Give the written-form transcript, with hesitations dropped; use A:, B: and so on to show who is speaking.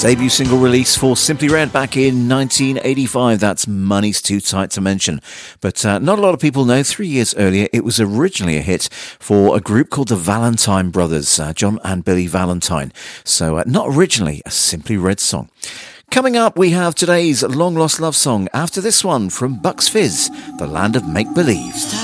A: Debut single release for Simply Red back in 1985. That's Money's Too Tight to Mention. But not a lot of people know 3 years earlier it was originally a hit for a group called the Valentine Brothers, John and Billy Valentine. So not originally a Simply Red song. Coming up, we have today's long-lost love song after this one from Bucks Fizz, The Land of Make-Believe.